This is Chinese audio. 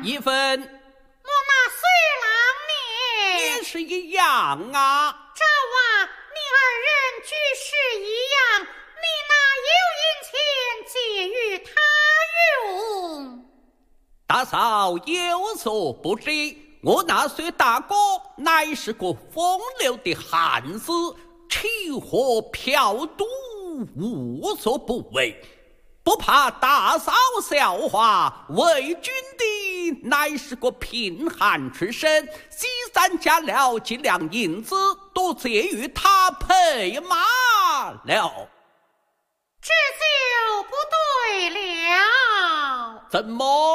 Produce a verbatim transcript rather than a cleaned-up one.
一份。 我那随郎也呢？ 是一样啊。 这话你二人举事一样，你哪有银钱借与他用？ 大嫂有所不知，我那岁大哥乃是个风流的汉子，吃喝嫖赌无所不为，不怕大嫂笑话。为君的乃是个贫寒之身，积攒家了几两银子，都借与他配马了。 这就不对了。 怎么